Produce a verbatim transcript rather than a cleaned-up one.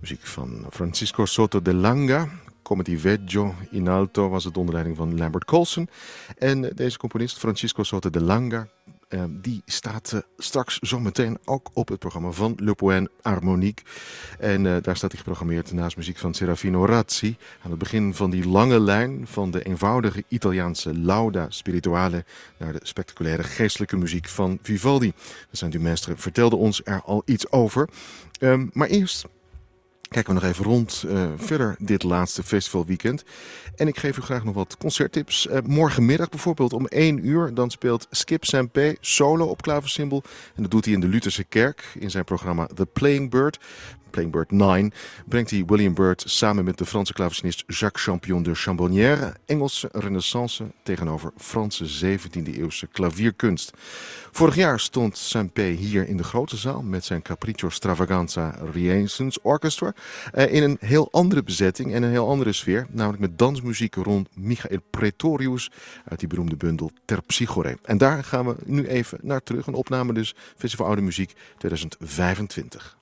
Muziek van Francisco Soto de Langa. Come ti veggio in alto was het onder leiding van Lambert Colson. En deze componist, Francisco Soto de Langa, Uh, die staat uh, straks zometeen ook op het programma van Le Poème Harmonique. En uh, daar staat hij geprogrammeerd naast muziek van Serafino Razzi. Aan het begin van die lange lijn van de eenvoudige Italiaanse lauda spirituale naar de spectaculaire geestelijke muziek van Vivaldi. Saint-Dumestre vertelde ons er al iets over. Um, maar eerst kijken we nog even rond uh, verder dit laatste festivalweekend. En ik geef u graag nog wat concerttips. Uh, morgenmiddag bijvoorbeeld om één uur. Dan speelt Skip Sampé solo op klaversymbol. En dat doet hij in de Lutherse Kerk in zijn programma The Playing Bird. Playing Bird negen brengt hij William Byrd samen met de Franse klavecinist Jacques Champion de Chambonnière Engelse renaissance tegenover Franse zeventiende eeuwse klavierkunst. Vorig jaar stond Sampé hier in de grote zaal met zijn Capriccio Stravaganza Renaissance Orchestra uh, in een heel andere bezetting en een heel andere sfeer, namelijk met dansmuziek rond Michael Pretorius uit die beroemde bundel Terpsichore. En daar gaan we nu even naar terug, een opname dus Festival Oude Muziek tweeduizend vijfentwintig.